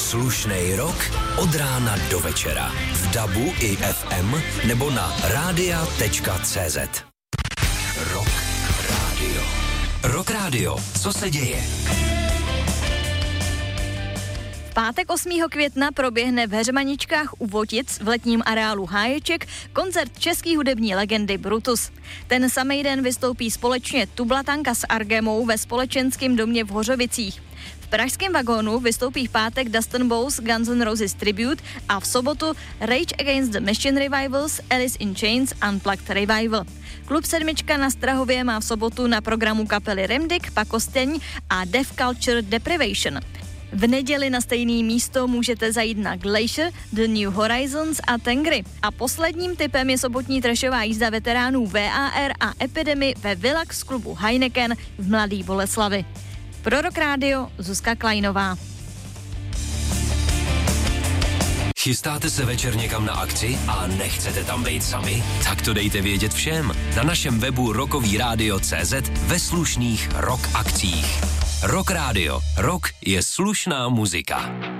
Slušnej rock od rána do večera. V DABu i FM nebo na radia.cz. Rock Radio. Rock Radio. Co se děje? V pátek 8. května proběhne v Heřmaničkách u Votic v letním areálu Háječek koncert český hudební legendy Brutus. Ten samý den vystoupí společně Tublatanka s Argemou ve společenském domě v Hořovicích. V pražském vagónu vystoupí v pátek Dustin Bowes Guns N' Roses Tribute a v sobotu Rage Against the Machine Revivals Alice in Chains Unplugged Revival. Klub Sedmička na Strahově má v sobotu na programu kapely Remdik, Pakosteň a Deaf Culture Deprivation. V neděli na stejné místo můžete zajít na Glacier, The New Horizons a Tengry. A posledním tipem je sobotní trashová jízda veteránů VAR a Epidemy ve Villax klubu Heineken v Mladý Boleslavi. Pro Rock Radio Zuzka Klajnová. Chystáte se večer někam na akci a nechcete tam být sami? Tak to dejte vědět všem na našem webu rockovyradio.cz ve slušných rock akcích. Rock Radio. Rock je slušná muzika.